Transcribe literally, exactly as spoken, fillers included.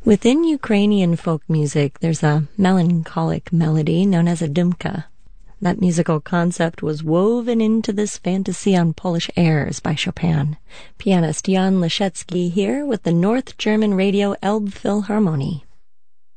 Within Ukrainian folk music, there's a melancholic melody known as a dumka. That musical concept was woven into this fantasy on Polish airs by Chopin. Pianist Jan Leszecki here with the North German Radio Elbphilharmonie.